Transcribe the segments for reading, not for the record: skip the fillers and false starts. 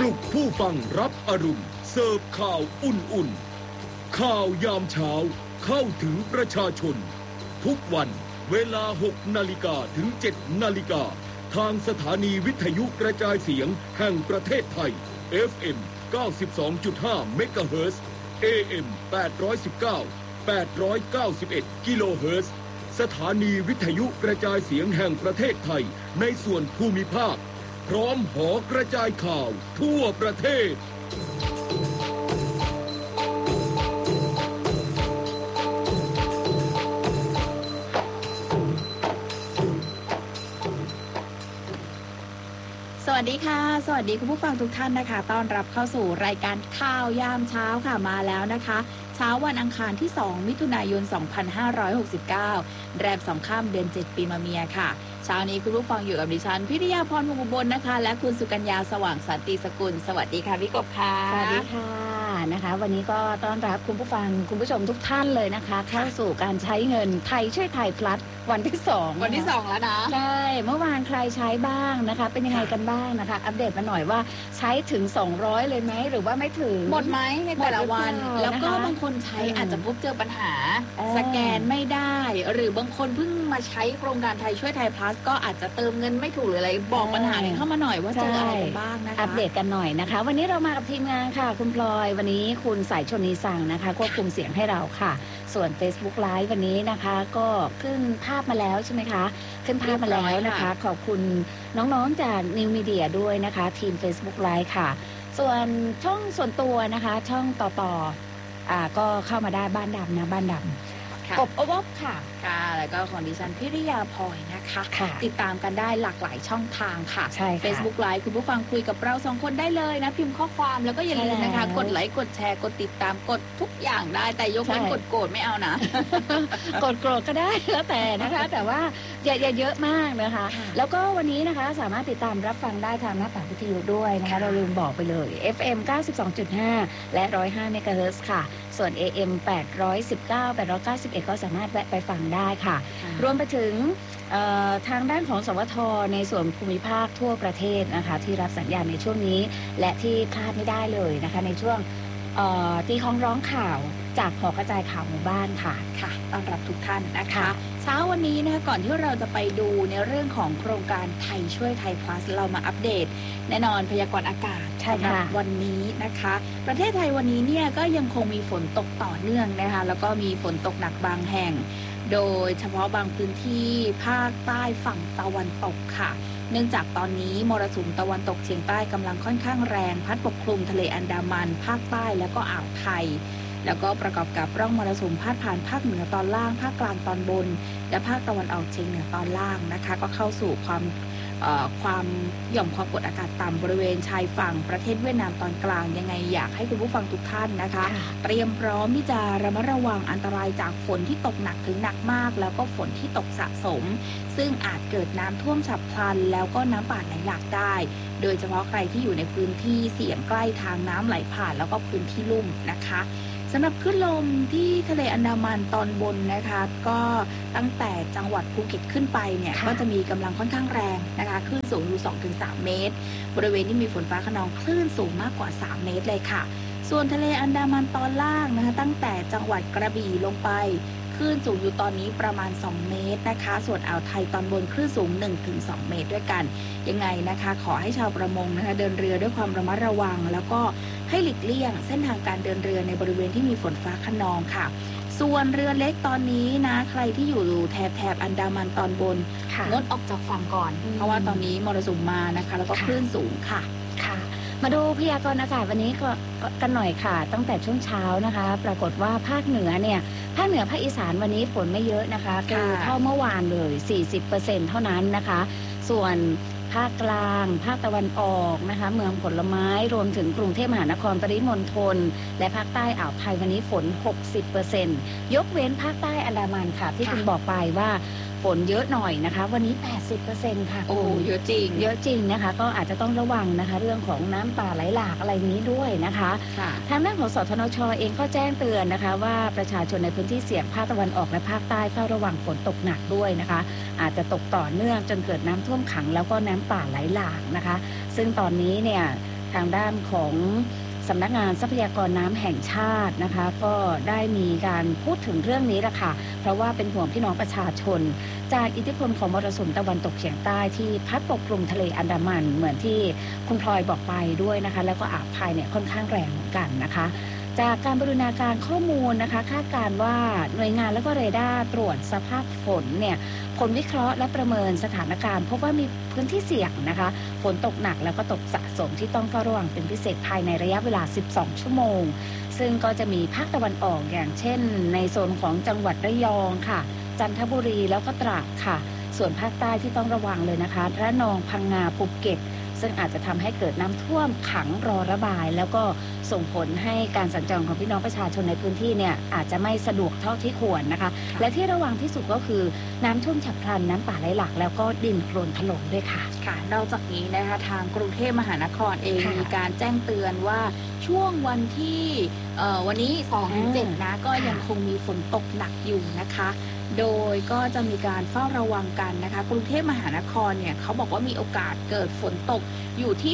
ลุกผู้ฟังรับอรุณเสิร์ฟข่าวอุ่นๆข่าวยามเช้าเข้าถึงประชาชนทุกวันเวลา 6 นาฬิกาถึง 7 นาฬิกาทางสถานีวิทยุกระจายเสียงแห่งประเทศไทย FM 92.5 เมกะเฮิรตซ์ AM 819 891 กิโลเฮิรตซ์สถานีวิทยุกระจายเสียงแห่งประเทศไทยในส่วนภูมิภาคพร้อมหอกระจายข่าวทั่วประเทศสวัสดีค่ะสวัสดีคุณผู้ฟังทุกท่านนะคะต้อนรับเข้าสู่รายการข่าวยามเช้าค่ะมาแล้วนะคะเช้าวันอังคารที่2มิถุนายน2569แรม2ค่ำเดือน7ปีมะเมียค่ะเช้านี้คุณผู้ฟังอยู่กับดิฉันพิริยาพรวงศ์อุบลนะคะและคุณสุกัญญาสว่างสันติสกุลสวัสดีค่ะพี่กบค่ะสวัสดีค่ะนะคะวันนี้ก็ต้อนรับคุณผู้ฟังคุณผู้ชมทุกท่านเลยนะคะเข้าสู่การใช้เงินไทยช่วยไทยพลัสวันที่2 วันที่2แล้วนะใช่เมื่อวานใครใช้บ้างนะคะเป็นยังไงกันบ้างนะคะอัปเดตมาหน่อยว่าใช้ถึง200เลยไหมหรือว่าไม่ถึงหมดไหมในแต่ละวันแล้วก็บางคนใช้อาจจะพบเจอปัญหาสแกนไม่ได้หรือบางคนเพิ่งมาใช้โครงการไทยช่วยไทยพลัสก็อาจจะเติมเงินไม่ถูกหรืออะไรบอกปัญหาเข้ามาหน่อยว่าเจออะไรกันบ้างนะคะอัปเดตกันหน่อยนะคะวันนี้เรามากับทีมงานค่ะคุณพลอยวันนี้คุณสายชนีสั่งนะคะควบคุมเสียงให้เราค่ะส่วน Facebook Live วันนี้นะคะก็ขึ้นภาพมาแล้วใช่ไหมคะขึ้นภาพมาแล้วนะคะขอบคุณน้องๆจาก New Media ด้วยนะคะทีม Facebook Live ค่ะส่วนช่องส่วนตัวนะคะช่องต่อก็เข้ามาได้บ้านดำนะบ้านดำกบอบค่ะแล้วก็ของดิฉันพิริยาพลอยนะคะติดตามกันได้หลากหลายช่องทางค่ะ Facebook Live คุณผู้ฟังคุยกับเรา2คนได้เลยนะพิมพ์ข้อความแล้วก็อย่าลืมนะคะกดไลค์กดแชร์กดติดตามกดทุกอย่างได้แต่ยกเว้นกดโกรธไม่เอานะกดโกรธก็ได้แล้วแต่นะคะแต่ว่าอย่าเยอะมากนะคะแล้วก็วันนี้นะคะสามารถติดตามรับฟังได้ทางหน้าต่างวิทยุด้วยนะคะเราลืมบอกไปเลย FM 92.5 และ 105 เมกะเฮิรตซ์ค่ะส่วน AM 819 891 ก็สามารถแวะไปฟังได้ค่ะรวมไปถึงทางด้านของสวทในส่วนภูมิภาคทั่วประเทศนะคะที่รับสัญญาณในช่วงนี้และที่พลาดไม่ได้เลยนะคะในช่วงตีห้องร้องข่าวจากหอกระจายข่าวหมู่บ้านค่ะต้อนรับทุกท่านนะคะเช้าวันนี้นะคะก่อนที่เราจะไปดูในเรื่องของโครงการไทยช่วยไทยพลัสเรามาอัปเดตแน่นอนพยากรณ์อากาศสำหรับวันนี้นะคะประเทศไทยวันนี้เนี่ยก็ยังคงมีฝนตกต่อเนื่องนะคะแล้วก็มีฝนตกหนักบางแห่งโดยเฉพาะบางพื้นที่ภาคใต้ฝั่งตะวันตกค่ะเนื่องจากตอนนี้มรสุมตะวันตกเฉียงใต้กำลังค่อนข้างแรงพัดปกคลุมทะเลอันดามันภาคใต้แล้วก็อ่าวไทยแล้วก็ประกอบกับร่องมรสุมพาดผ่านภาคเหนือตอนล่างภาคกลางตอนบนและภาคตะวันออกเฉียงเหนือตอนล่างนะคะก็เข้าสู่ความหย่อมความกดอากาศต่ำบริเวณชายฝั่งประเทศเวียดนามตอนกลางยังไงอยากให้คุณผู้ฟังทุกท่านนะคะเตรียมพร้อมที่จะระมัดระวังอันตรายจากฝนที่ตกหนักถึงหนักมากแล้วก็ฝนที่ตกสะสมซึ่งอาจเกิดน้ำท่วมฉับพลันแล้วก็น้ำป่าไหลหลากได้โดยเฉพาะใครที่อยู่ในพื้นที่เสี่ยงใกล้ทางน้ำไหลผ่านแล้วก็พื้นที่ลุ่มนะคะสำหรับคลื่นลมที่ทะเลอันดามันตอนบนนะคะก็ตั้งแต่จังหวัดภูเก็ตขึ้นไปเนี่ยก็จะมีกำลังค่อนข้างแรงนะคะคลื่นสูงอยู่ 2-3 เมตรบริเวณที่มีฝนฟ้าคะนองคลื่นสูงมากกว่า3เมตรเลยค่ะส่วนทะเลอันดามันตอนล่างนะคะตั้งแต่จังหวัดกระบี่ลงไปคลื่นสูงอยู่ตอนนี้ประมาณ2เมตรนะคะส่วนอ่าวไทยตอนบนคลื่นสูง 1-2 เมตรด้วยกันยังไงนะคะขอให้ชาวประมงนะคะเดินเรือด้วยความระมัดระวังแล้วก็ให้หลีกเลี่ยงเส้นทางการเดินเรือในบริเวณที่มีฝนฟ้าคะนองค่ะส่วนเรือเล็กตอนนี้นะใครที่อยู่แถบอันดามันตอนบนงดออกจากฝั่งก่อนเพราะว่าตอนนี้มรสุมมานะคะแล้วก็คลื่นสูงค่ะมาดูพยากรณ์อากาศวันนี้ก็กันหน่อยค่ะตั้งแต่ช่วงเช้านะคะปรากฏว่าภาคเหนือภาคอีสานวันนี้ฝนไม่เยอะนะคะคือเท่าเมื่อวานเลย 40% เท่านั้นนะคะส่วนภาคกลางภาคตะวันออกนะคะเมืองผลไม้รวมถึงกรุงเทพมหานครปริมณฑลและภาคใต้อ่าวไทยวันนี้ฝน 60% ยกเว้นภาคใต้อันดามันค่ะที่คุณบอกไปว่าฝนเยอะหน่อยนะคะวันนี้ 80% ค่ะโอ้เยอะจริงนะคะก็อาจจะต้องระวังนะคะเรื่องของน้ำป่าไหลหลากอะไรนี้ด้วยนะคะทางด้านของสทนช.เองก็แจ้งเตือนนะคะว่าประชาชนในพื้นที่เสี่ยงภาคตะวันออกและภาคใต้เฝ้าระวังฝนตกหนักด้วยนะคะอาจจะตกต่อเนื่องจนเกิดน้ำท่วมขังแล้วก็น้ำป่าไหลหลากนะคะซึ่งตอนนี้เนี่ยททางด้านของสำนักงานทรัพยากรน้ำแห่งชาตินะคะก็ได้มีการพูดถึงเรื่องนี้แหละค่ะเพราะว่าเป็นห่วงพี่น้องประชาชนจากอิทธิพลของมรสุมตะวันตกเฉียงใต้ที่พัดปกคลุมทะเลอันดามันเหมือนที่คุณพลอยบอกไปด้วยนะคะแล้วก็อ่าวไทยเนี่ยค่อนข้างแรงเหมือนกันนะคะจากการบูรณาการข้อมูลนะคะคาดการณ์ว่าหน่วยงานและก็เรดาร์ตรวจสภาพฝนเนี่ยผลวิเคราะห์และประเมินสถานการณ์พบว่ามีพื้นที่เสี่ยงนะคะฝนตกหนักแล้วก็ตกสะสมที่ต้องเฝ้าระวังเป็นพิเศษภายในระยะเวลา12ชั่วโมงซึ่งก็จะมีภาคตะวันออกอย่างเช่นในโซนของจังหวัดระยองค่ะจันทบุรีแล้วก็ตราดค่ะส่วนภาคใต้ที่ต้องระวังเลยนะคะระนองพังงาภูเก็ตซึ่งอาจจะทำให้เกิดน้ำท่วมขังรอระบายแล้วก็ส่งผลให้การสัญจรของพี่น้องประชาชนในพื้นที่เนี่ยอาจจะไม่สะดวกเท่าที่ควรนะคะและที่ระวังที่สุดก็คือน้ำท่วมฉับพลันน้ำป่าไหลหลากแล้วก็ดินโคลนถล่มด้วยค่ะค่ะนอกจากนี้นะคะทางกรุงเทพมหานครเองมีการแจ้งเตือนว่าช่วงวันที่วันนี้ 2-7 นะก็ยังคงมีฝนตกหนักอยู่นะคะโดยก็จะมีการเฝ้าระวังกันนะคะกรุงเทพมหานครเนี่ยเขาบอกว่ามีโอกาสเกิดฝนตกอยู่ที่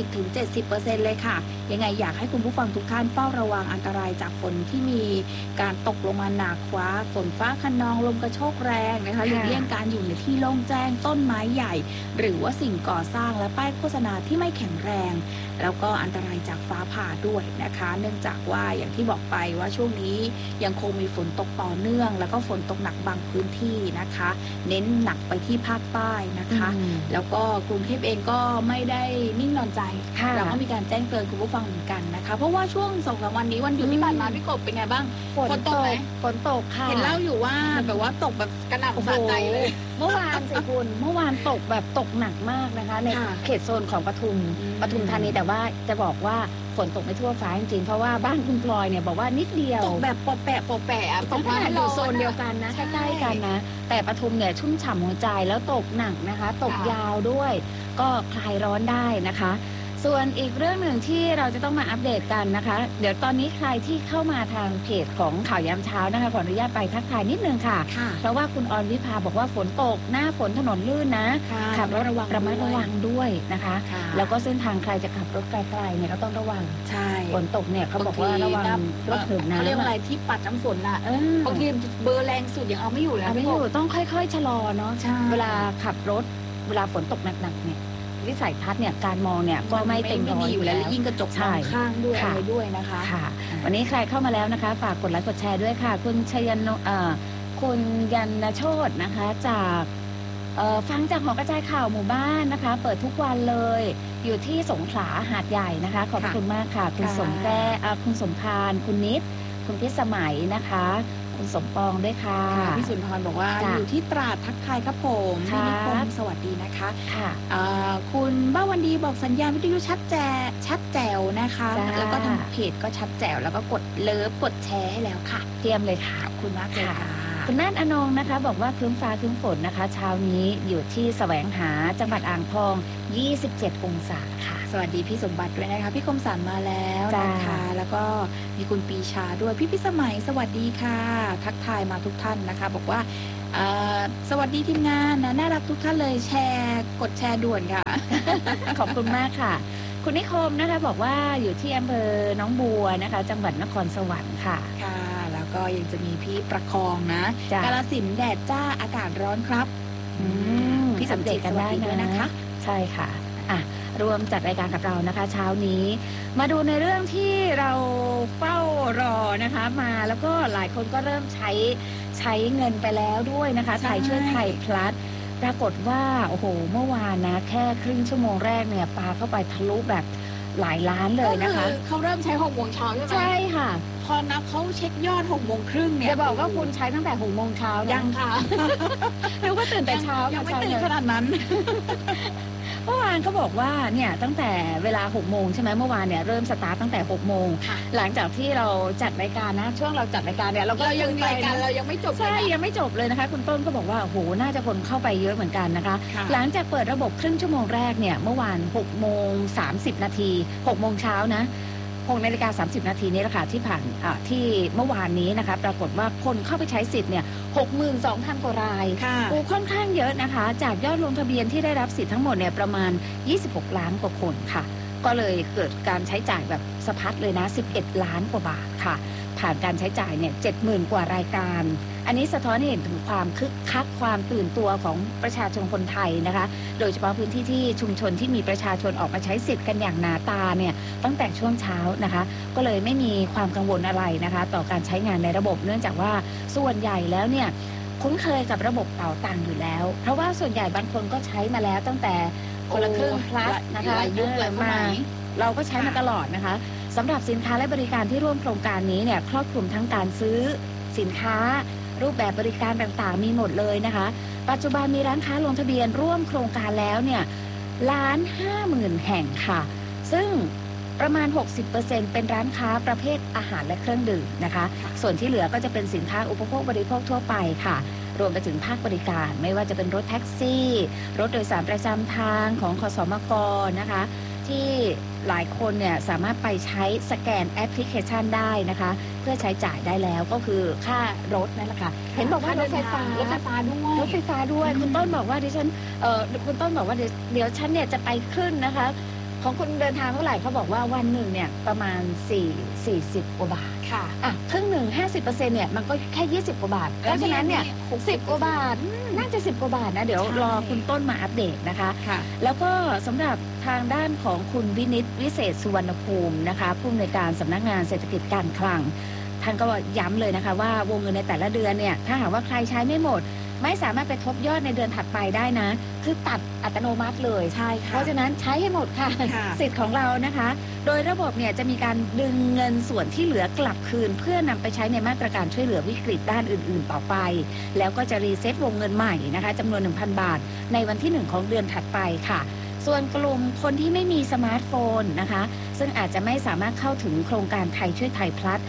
60-70% เลยค่ะยังไงอยากให้คุณผู้ฟังทุกท่านเฝ้าระวังอันตรายจากฝนที่มีการตกลงมาหนักฟ้าฝนฟ้าคะนองลมกระโชกแรงนะคะหลีกเลี่ยงการอยู่ในที่โล่งแจ้งต้นไม้ใหญ่หรือว่าสิ่งก่อสร้างและป้ายโฆษณาที่ไม่แข็งแรงแล้วก็อันตรายจากฟ้าผ่าด้วยนะคะเนื่องจากว่าอย่างที่บอกไปว่าช่วงนี้ยังคงมีฝนตกต่อเนื่องแล้วก็ฝนตกหนักบางพื้นที่นะคะเน้นหนักไปที่ภาคใต้นะคะแล้วก็กรุงเทพเองก็ไม่ได้นิ่งนอนใจเราก็มีการแจ้งเตือนคุณผู้ฟังเหมือนกันนะคะเพราะว่าช่วง 2-3 วันนี้วันหยุดที่ผ่านมาพี่กบเป็นไงบ้างฝนตกไหมฝนตกค่ะเห็นเล่าอยู่ว่าแบบว่าตกแบบกระหน่ำสะใจเลยเมื่อวานสิคุณเมื่อวานตกแบบตกหนักมากนะคะในเขตโซนของปทุมธานีแต่ว่าจะบอกว่าฝนตกไม่ทั่วฟ้าจริงๆเพราะว่าบ้านคุณพลอยเนี่ยบอกว่านิดเดียวตกแบบปอแปะตกมาอยู่โซนเดียวกันนะใกล้ๆกันนะแต่ปทุมเนี่ยชุ่มฉ่ำหัวใจแล้วตกหนักนะคะตกยาวด้วยก็คลายร้อนได้นะคะส่วนอีกเรื่องหนึ่งที่เราจะต้องมาอัปเดตกันนะคะเดี๋ยวตอนนี้ใครที่เข้ามาทางเพจของข่าวยามเช้านะคะขออนุญาตไปทักทายนิดนึงค่ะเพราะว่าคุณอรวิภาบอกว่าฝนตกหน้าฝนถนนลื่นนะขับรถระมัดระวังด้วยนะคะแล้วก็เส้นทางใครจะขับรถไกลๆเนี่ยก็ต้องระวังใช่ฝนตกเนี่ยเขาบอกว่าระวังรถถึงน้ำเรียกอะไรที่ปัดน้ำฝนน่ะบางทีเบอร์แรงสุดยังเอาไม่อยู่แล้วไม่อยู่ต้องค่อยๆชะลอเนาะเวลาขับรถเวลาฝนตกหนักๆเนี่ยวิสัยทัศน์เนี่ยการมองเนี่ยก็ไม่เต็มร้อยอยู่แล้วยิ่งกระจกข้างด้วยอะไรด้วยนะคะค่ะวันนี้ใครเข้ามาแล้วนะคะฝากกดไลค์กดแชร์ด้วยค่ะคุณชยันคุณยันโชตนะคะจากฟังจากหอกระจายข่าวหมู่บ้านนะคะเปิดทุกวันเลยอยู่ที่สงขลาหาดใหญ่นะคะขอบคุณมากค่ะคุณสมแก้คุณสมพานคุณนิดคุณพิสมัยนะคะคุณสมปองด้วยค่ะพี่สุนทรบอกว่าอยู่ที่ตราดทักทายครับผมพี่นิคมสวัสดีนะคะคุณบ้าวันดีบอกสัญญาณวิทยุชัดแจ๋วนะคะแล้วก็ทางเพจก็ชัดแจ๋วแล้วก็กดเลิฟกดแชร์ให้แล้วค่ะเตรียมเลยค่ะขอบคุณมากเลยค่ะคุณนาฏอนงนะคะบอกว่าครึ้มฟ้าครึ้มฝนนะคะเช้านี้อยู่ที่แสวงหาจังหวัดอ่างทอง27องศาค่ะสวัสดีพี่สมบัติด้วยนะคะพี่คมสันมาแล้วนะคะแล้วก็มีคุณปีชาด้วยพี่พิสมัยสวัสดีค่ะทักทายมาทุกท่านนะคะบอกว่าสวัสดีทีมงานนะน่ารักทุกท่านเลยกดแชร์ด่วนค่ะขอบคุณมากค่ะคุณนิคมนะคะบอกว่าอยู่ที่อำเภอหนองบัวนะคะจังหวัดนครสวรรค์ค่ะค่ะแล้วก็ยังจะมีพี่ประคองนะกาฬสินธุ์แดดจ้าอากาศร้อนครับพี่สมเด็จกันได้ด้วยนะคะใช่ค่ะรวมจัดรายการกับเรานะคะเช้านี้มาดูในเรื่องที่เราเฝ้ารอนะคะมาแล้วก็หลายคนก็เริ่มใช้เงินไปแล้วด้วยนะคะไทยช่วยไทยพลัสปรากฏว่าโอ้โหเมื่อวานนะแค่ครึ่งชั่วโมงแรกเนี่ยปาเข้าไปทะลุแบบหลายล้านเลยนะคะเขาเริ่มใช้6 โมงเช้าใช่ไหมใช่ค่ะพอนับเขาเช็คยอด6 โมงครึ่งเนี่ยจะบอกว่าคุณใช้ตั้งแต่6 โมงเช้ายังค่ะแล้วก็ตื่นแต่เช้ายังไม่ตื่นขนาดนั้นเมื่อวานเขาบอกว่าเนี่ยตั้งแต่เวลา6 โมงใช่ไหมเมื่อวานเนี่ยเริ่มสตาร์ตตั้งแต่6 โมงหลังจากที่เราจัดรายการนะช่วงเราจัดรายการเนี่ยเรายังรายการเรายังไม่จบใช่ยังไม่จบเลยนะคะคุณต้นก็บอกว่าโหน่าจะคนเข้าไปเยอะเหมือนกันนะคะหลังจากเปิดระบบครึ่งชั่วโมงแรกเนี่ยเมื่อวาน6 โมง 30 นาที6 โมงเช้านะ6:30 นาทีนี้แหละค่ะที่ผ่านที่เมื่อวานนี้นะคะปรากฏว่าคนเข้าไปใช้สิทธิ์เนี่ย 62,000 กว่ารายค่อนข้างเยอะนะคะจากยอดลงทะเบียนที่ได้รับสิทธิ์ทั้งหมดเนี่ยประมาณ26 ล้านกว่าคนค่ะก็เลยเกิดการใช้จ่ายแบบสะพัดเลยนะ11 ล้านกว่าบาทค่ะผ่านการใช้จ่ายเนี่ย 70,000 กว่ารายการอันนี้สะท้อนให้เห็นถึงความคึกคักความตื่นตัวของประชาชนคนไทยนะคะโดยเฉพาะพื้นที่ที่ชุมชนที่มีประชาชนออกมาใช้สิทธิ์กันอย่างหนาตาเนี่ยตั้งแต่ช่วงเช้านะคะก็เลยไม่มีความกังวลอะไรนะคะต่อการใช้งานในระบบเนื่องจากว่าส่วนใหญ่แล้วเนี่ยคุ้นเคยกับระบบเป๋าตังค์อยู่แล้วเพราะว่าส่วนใหญ่บางคนก็ใช้มาแล้วตั้งแต่คนละครึ่ง plus นะคะมาเราก็ใช้มาตลอดนะคะสำหรับสินค้าและบริการที่ร่วมโครงการนี้เนี่ยครอบคลุมทั้งการซื้อสินค้ารูปแบบบริการต่างๆมีหมดเลยนะคะปัจจุบันมีร้านค้าลงทะเบียนร่วมโครงการแล้วเนี่ย150,000 แห่งค่ะซึ่งประมาณ 60% เป็นร้านค้าประเภทอาหารและเครื่องดื่มนะคะส่วนที่เหลือก็จะเป็นสินค้าอุปโภคบริโภคทั่วไปค่ะรวมไปถึงภาคบริการไม่ว่าจะเป็นรถแท็กซี่รถโดยสารประจำทางของขสมกนะคะที่หลายคนเนี่ยสามารถไปใช้สแกนแอปพลิเคชันได้นะคะเพื่อใช้จ่ายได้แล้วก็คือค่ารถนั่นแหละค่ะเห็นบอกว่ารถไฟฟ้าด้วยคุณต้นบอกว่าดิฉันคุณต้นบอกว่าเดี๋ยวฉันเนี่ยจะไปขึ้นนะคะของคุณเดินทางเท่าไหร่เขาบอกว่าวันหนึ่งเนี่ยประมาณ40 กว่าบาทค่ะครึ่งหนึ่ง 50% เนี่ยมันก็แค่20 กว่าบาทเพราะฉะนั้นเนี่ย10 กว่าบาทน่าจะ10 กว่าบาทนะเดี๋ยวรอคุณต้นมาอัปเดตนะคะแล้วก็สำหรับทางด้านของคุณวินิตวิเศษสุวรรณภูมินะคะผู้อำนวยการสำนักงานเศรษฐกิจการคลังท่านก็ย้ำเลยนะคะว่าวงเงินในแต่ละเดือนเนี่ยถ้าหากว่าใครใช้ไม่หมดไม่สามารถไปทบยอดในเดือนถัดไปได้นะคือตัดอัตโนมัติเลยใช่ค่ะเพราะฉะนั้นใช้ให้หมดค่ะสิทธิ์ของเรานะคะโดยระบบเนี่ยจะมีการดึงเงินส่วนที่เหลือกลับคืนเพื่อนำไปใช้ในมาตรการช่วยเหลือวิกฤตด้านอื่นๆต่อไปแล้วก็จะรีเซ็ตวงเงินใหม่นะคะจำนวน 1,000 บาทในวันที่1ของเดือนถัดไปค่ะส่วนกลุ่มคนที่ไม่มีสมาร์ทโฟนนะคะซึ่งอาจจะไม่สามารถเข้าถึงโครงการไทยช่วยไทย plus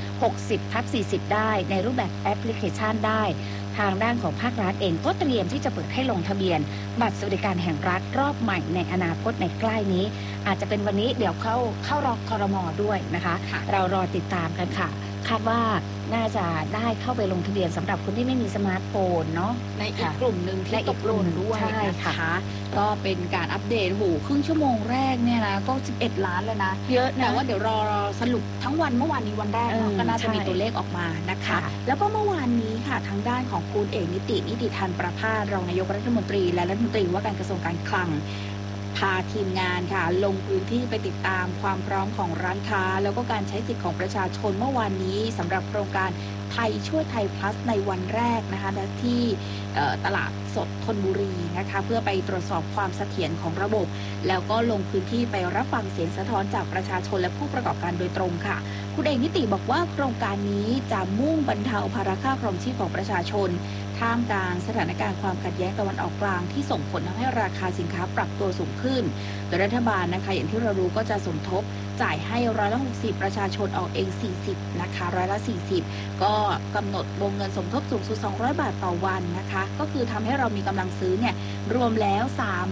60/40 ได้ในรูปแบบแอปพลิเคชันได้ทางด้านของภาครัฐเองก็เตรียมที่จะเปิดให้ลงทะเบียนบัตรสวัสดิการแห่งรัฐรอบใหม่ในอนาคตในใกล้นี้อาจจะเป็นวันนี้เดี๋ยวเข้ารอครม.ด้วยนะคะเรารอติดตามกันค่ะคาดว่าน่าจะได้เข้าไปลงทะเบียนสำหรับคนที่ไม่มีสมาร์ทโฟนเนาะในอีกกลุ่มหนึ่งที่ตกหล่นด้วยนะคะก็เป็นการอัปเดตครึ่งชั่วโมงแรกเนี่ยนะก็11 ล้านแล้วนะเยอะนะแต่ว่าเดี๋ยวรอสรุปทั้งวันเมื่อวานนี้วันแรกก็น่าจะมีตัวเลขออกมานะคะแล้วก็เมื่อวานนี้ค่ะทางด้านของคุณเอกนิติธันประภาสรองนายกรัฐมนตรีและรัฐมนตรีว่าการกระทรวงการคลังพาทีมงานค่ะลงพื้นที่ไปติดตามความพร้อมของร้านค้าแล้วก็การใช้สิทธิ์ของประชาชนเมื่อวานนี้สำหรับโครงการไทยช่วยไทย plus ในวันแรกนะคะที่ตลาดสดธนบุรีนะคะเพื่อไปตรวจสอบความเสถียรของระบบแล้วก็ลงพื้นที่ไปรับฟังเสียงสะท้อนจากประชาชนและผู้ประกอบการโดยตรงค่ะคุณเอกนิติบอกว่าโครงการนี้จะมุ่งบรรเทาภาระค่าครองชีพของประชาชนท่ามกลางสถานการณ์ความขัดแย้งตะวันออกกลางที่ส่งผลทำให้ราคาสินค้าปรับตัวสูงขึ้นโดยรัฐบาลนะคะอย่างที่เรารู้ก็จะสมทบจ่ายให้60%ประชาชนออกเอง40นะคะ40%ก็กำหนดวงเงินสมทบสูงสุด200 บาทต่อวันนะคะก็คือทำให้เรามีกำลังซื้อเนี่ยรวมแล้ว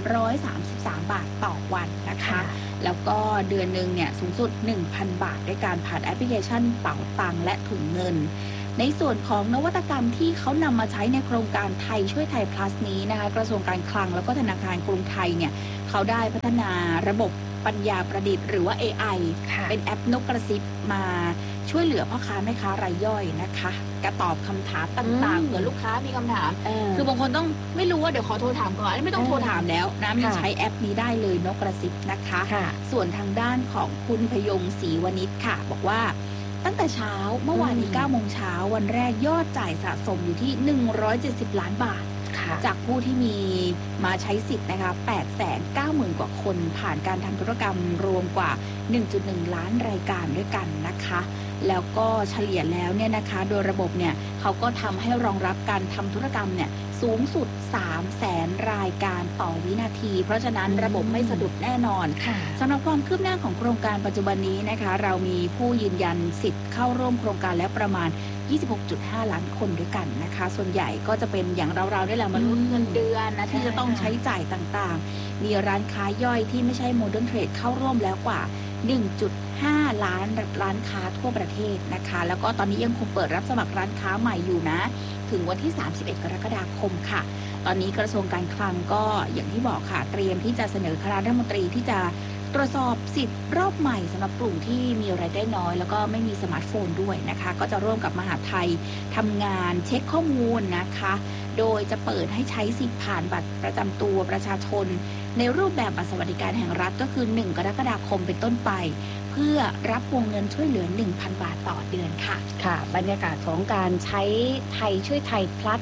333 บาทต่อวันนะคะแล้วก็เดือนนึงเนี่ยสูงสุด 1,000 บาทด้วยการผ่านแอปพลิเคชันเป๋าตังและถุงเงินในส่วนของนวัตกรรมที่เขานำมาใช้ในโครงการไทยช่วยไทย plus นี้นะคะกระทรวงการคลังแล้วก็ธนาคารกรุงไทยเนี่ยเขาได้พัฒนาระบบปัญญาประดิษฐ์หรือว่า AI เป็นแอปนกกระซิบมาช่วยเหลือพ่อค้าแม่ค้ารายย่อยนะคะกระตอบคำถามต่างๆเผื่อลูกค้ามีคำถามคือบางคนต้องไม่รู้ว่าเดี๋ยวขอโทรถามก่อนไม่ต้องโทรถามแล้วนะมีใช้แอปนี้ได้เลยนกกระซิบนะคะส่วนทางด้านของคุณพยงศรีวณิชค่ะบอกว่าตั้งแต่เช้าเมื่อวานนี้9 โมงเช้าวันแรกยอดจ่ายสะสมอยู่ที่170 ล้านบาทจากผู้ที่มีมาใช้สิทธิ์นะคะ890,000 กว่าคนผ่านการทำธุรกรรมรวมกว่า 1.1 ล้านรายการด้วยกันนะคะแล้วก็เฉลี่ยแล้วเนี่ยนะคะโดยระบบเนี่ยเขาก็ทำให้รองรับการทำธุรกรรมเนี่ยสูงสุด 300,000 รายการต่อวินาทีเพราะฉะนั้นระบบไม่สะดุดแน่นอนสำหรับความคืบหน้าของโครงการปัจจุบันนี้นะคะเรามีผู้ยืนยันสิทธิ์เข้าร่วมโครงการแล้วประมาณ 26.5 ล้านคนด้วยกันนะคะส่วนใหญ่ก็จะเป็นอย่างเราได้แหละมนุษย์เงินเดือนนะที่จะต้องใช้จ่ายต่างๆมีร้านค้าย่อยที่ไม่ใช่โมเดิร์นเทรดเข้าร่วมแล้วกว่า 1.5 ล้านร้านค้าทั่วประเทศนะคะแล้วก็ตอนนี้ยังคงเปิดรับสมัครร้านค้าใหม่อยู่นะถึงวันที่31 กรกฎาคมค่ะตอนนี้กระทรวงการคลังก็อย่างที่บอกค่ะเตรียมที่จะเสนอคณะรัฐมนตรีที่จะตรวจสอบสิทธิ์รอบใหม่สำหรับกลุ่มที่มีรายได้น้อยแล้วก็ไม่มีสมาร์ทโฟนด้วยนะคะก็จะร่วมกับมหาดไทยทำงานเช็คข้อมูลนะคะโดยจะเปิดให้ใช้สิทธิ์ผ่านบัตรประจำตัวประชาชนในรูปแบบบัตรสวัสดิการแห่งรัฐก็คือ1กรกฎาคมเป็นต้นไปเพื่อรับวงเงินช่วยเหลือ 1,000 บาทต่อเดือนค่ะค่ะบรรยากาศของการใช้ไทยช่วยไทย plus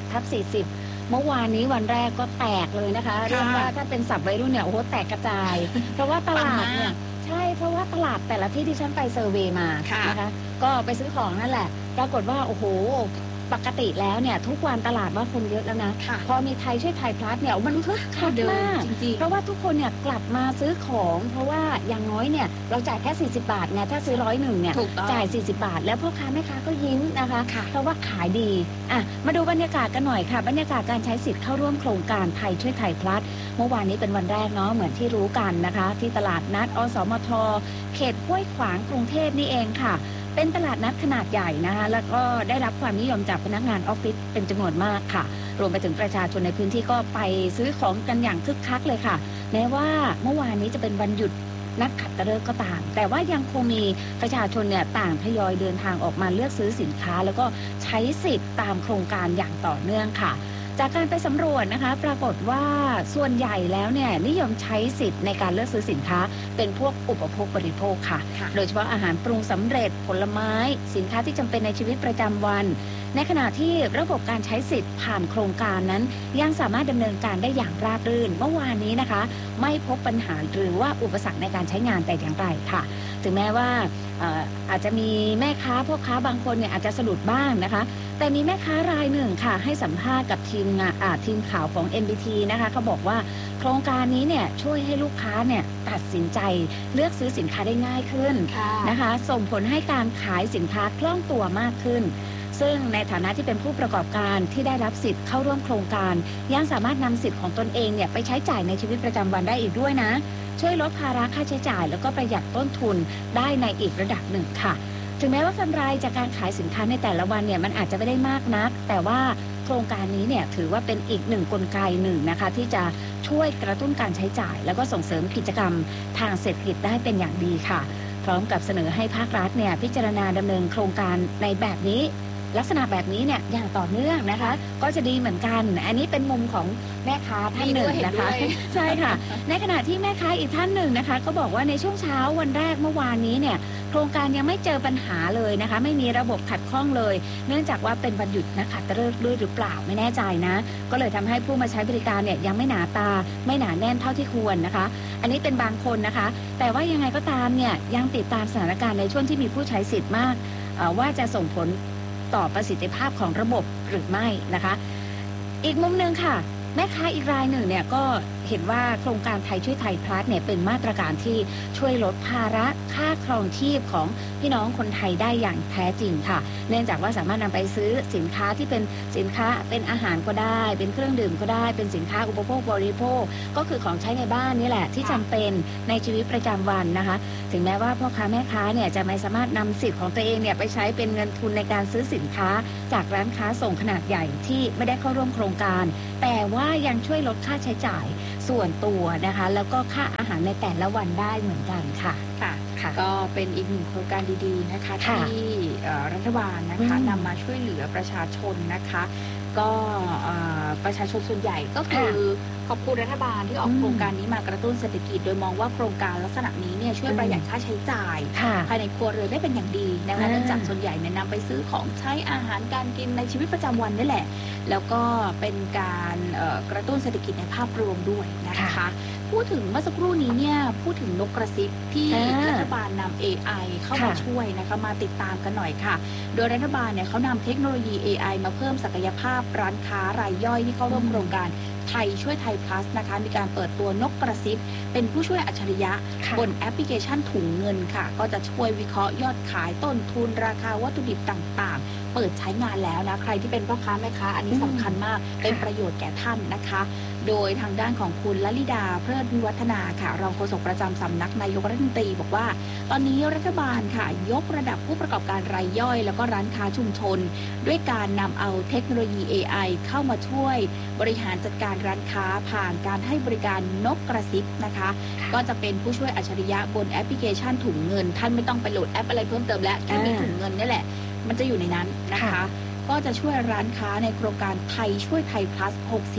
60/40เมื่อวานนี้วันแรกก็แตกเลยนะคะเรียกว่าถ้าเป็นศัพท์วัยรุ่นเนี่ยโอ้โหแตกกระจายเพราะว่าตลาดเนี่ยใช่เพราะว่าตลาดแต่ละที่ที่ฉันไปเซอร์เวย์มานะคะก็ไปซื้อของนั่นแหละปรากฏว่าโอ้โหปกติแล้วเนี่ยทุกวันตลาดว่าคนเยอะแล้วนะพอมีไทยช่วยไทยพลัสเนี่ยมันคึกคักมากเพราะว่าทุกคนเนี่ยกลับมาซื้อของเพราะว่าอย่างน้อยเนี่ยเราจ่ายแค่40 บาทไงถ้าซื้อ101เนี่ยจ่าย40 บาทแล้วพ่อค้าแม่ค้าก็ยิ้มนะคะเพราะว่าขายดีมาดูบรรยากาศกันหน่อยค่ะบรรยากาศการใช้สิทธิ์เข้าร่วมโครงการไทยช่วยไทยพลัสเมื่อวานนี้เป็นวันแรกเนาะเหมือนที่รู้กันนะคะที่ตลาดนัดอสมทเขตห้วยขวางกรุงเทพนี่เองค่ะเป็นตลาดนัดขนาดใหญ่นะคะแล้วก็ได้รับความนิยมจากพนักงานออฟฟิศเป็นจำนวนมากค่ะรวมไปถึงประชาชนในพื้นที่ก็ไปซื้อของกันอย่างคึกคักเลยค่ะแม้ว่าเมื่อวานนี้จะเป็นวันหยุดนักขัตฤกษ์ก็ตามแต่ว่ายังคงมีประชาชนเนี่ยต่างทยอยเดินทางออกมาเลือกซื้อสินค้าแล้วก็ใช้สิทธิ์ตามโครงการอย่างต่อเนื่องค่ะจากการไปสำรวจนะคะปรากฏว่าส่วนใหญ่แล้วเนี่ยนิยมใช้สิทธิ์ในการเลือกซื้อสินค้าเป็นพวกอุปโภคบริโภคค่ะโดยเฉพาะอาหารปรุงสำเร็จผลไม้สินค้าที่จำเป็นในชีวิตประจำวันในขณะที่ระบบการใช้สิทธิ์ผ่านโครงการนั้นยังสามารถดำเนินการได้อย่างราบรื่นเมื่อวานนี้นะคะไม่พบปัญหาหรือว่าอุปสรรคในการใช้งานแต่อย่างไรค่ะถึงแม้ว่าอาจจะมีแม่ค้าพ่อค้าบางคนเนี่ยอาจจะสะดุดบ้างนะคะแต่มีแม่ค้ารายหนึ่งค่ะให้สัมภาษณ์กับทีมข่าวของ MBT นะคะเขาบอกว่าโครงการนี้เนี่ยช่วยให้ลูกค้าเนี่ยตัดสินใจเลือกซื้อสินค้าได้ง่ายขึ้นนะคะส่งผลให้การขายสินค้าคล่องตัวมากขึ้นซึ่งในฐานะที่เป็นผู้ประกอบการที่ได้รับสิทธิ์เข้าร่วมโครงการยังสามารถนำสิทธิ์ของตนเองเนี่ยไปใช้จ่ายในชีวิตประจำวันได้อีกด้วยนะช่วยลดภาระค่าใช้จ่ายแล้วก็ประหยัดต้นทุนได้ในอีกระดับหนึ่งค่ะถึงแม้ว่ากำไรจากการขายสินค้าในแต่ละวันเนี่ยมันอาจจะไม่ได้มากนักแต่ว่าโครงการนี้เนี่ยถือว่าเป็นอีกหนึ่งกลไกหนึ่งนะคะที่จะช่วยกระตุ้นการใช้จ่ายแล้วก็ส่งเสริมกิจกรรมทางเศรษฐกิจได้เป็นอย่างดีค่ะพร้อมกับเสนอให้ภาครัฐเนี่ยพิจารณาดำเนินโครงการในแบบนี้ลักษณะแบบนี้เนี่ยอย่างต่อเนื่องนะคะก็จะดีเหมือนกันอันนี้เป็นมุมของแม่ค้าท่านหนึ่งนะคะใช่ค่ะในขณะที่แม่ค้าอีกท่านหนึ่งนะคะก็บอกว่าในช่วงเช้าวันแรกเมื่อวานนี้เนี่ยโครงการยังไม่เจอปัญหาเลยนะคะไม่มีระบบขัดข้องเลยเนื่องจากว่าเป็นวันหยุดนักขัตฤกษ์ด้วยหรือเปล่าไม่แน่ใจนะก็เลยทำให้ผู้มาใช้บริการเนี่ยยังไม่หนาตาไม่หนาแน่นเท่าที่ควรนะคะอันนี้เป็นบางคนนะคะแต่ว่ายังไงก็ตามเนี่ยยังติดตามสถานการณ์ในช่วงที่มีผู้ใช้สิทธิ์มากว่าจะส่งผลต่อประสิทธิภาพของระบบหรือไม่นะคะอีกมุมนึงค่ะแม่ค้าอีกรายหนึ่งเนี่ยก็เห็นว่าโครงการไทยช่วยไทยพลัสเนี่ยเป็นมาตรการที่ช่วยลดภาระค่าครองชีพของพี่น้องคนไทยได้อย่างแท้จริงค่ะเนื่องจากว่าสามารถนำไปซื้อสินค้าที่เป็นสินค้าเป็นอาหารก็ได้เป็นเครื่องดื่มก็ได้เป็นสินค้าอุปโภคบริโภคก็คือของใช้ในบ้านนี่แหละที่จำเป็นในชีวิตประจำวันนะคะถึงแม้ว่าพ่อค้าแม่ค้าเนี่ยจะไม่สามารถนำสิทธิ์ของตัวเองเนี่ยไปใช้เป็นเงินทุนในการซื้อสินค้าจากร้านค้าส่งขนาดใหญ่ที่ไม่ได้เข้าร่วมโครงการแต่ว่ายังช่วยลดค่าใช้จ่ายส่วนตัวนะคะแล้วก็ค่าอาหารในแต่ละวันได้เหมือนกันค่ะก็เป็นอีกหนึ่งโครงการดีๆนะคะที่รัฐบาลนะคะนำมาช่วยเหลือประชาชนนะคะก็ประชาชนส่วนใหญ่ก็คือขอบคุณรัฐบาลที่ออกโครงการนี้มากระตุ้นเศรษฐกิจโดยมองว่าโครงการลักษณะนี้เนี่ยช่วยประหยัดค่าใช้จ่ายภายในครัวเรือนได้เป็นอย่างดีนะคะเนื่องจากส่วนใหญ่เนี่ยนำไปซื้อของใช้อาหารการกินในชีวิตประจำวันนี่แหละแล้วก็เป็นการกระตุ้นเศรษฐกิจในภาพรวมด้วยนะคะพูดถึงเมื่อสักครู่นี้เนี่ยพูดถึงนกกระซิบที่รัฐบาลนำ AI เข้ามาช่วยนะคะมาติดตามกันหน่อยค่ะโดยรัฐบาลเนี่ยเขานำเทคโนโลยี AI มาเพิ่มศักยภาพร้านค้ารายย่อยที่เข้าร่วมโครงการไทยช่วยไทยพลัสนะคะมีการเปิดตัวนกกระซิบเป็นผู้ช่วยอัจฉริยะบนแอปพลิเคชันถุงเงินค่ะก็จะช่วยวิเคราะห์ยอดขายต้นทุนราคาวัตถุดิบต่างๆเปิดใช้งานแล้วนะใครที่เป็นพ่อค้าแม่ค้าอันนี้สำคัญมากเป็นประโยชน์แก่ท่านนะคะโดยทางด้านของคุณลลิดาเพลิดวิวัฒนาค่ะรองโฆษกประจำสำนักนายกรัฐมนตรีบอกว่าตอนนี้รัฐบาลค่ะยกระดับผู้ประกอบการรายย่อยแล้วก็ร้านค้าชุมชนด้วยการนำเอาเทคโนโลยี AI เข้ามาช่วยบริหารจัดการการร้านค้าผ่านการให้บริการนกกระซิบนะคะก็จะเป็นผู้ช่วยอัจฉริยะบนแอปพลิเคชันถุงเงินท่านไม่ต้องไปโหลดแอปอะไรเพิ่มเติมแล้วแค่มีถุงเงินนี่แหละมันจะอยู่ในนั้นนะคะก็จะช่วยร้านค้าในโครงการไทยช่วยไทย plus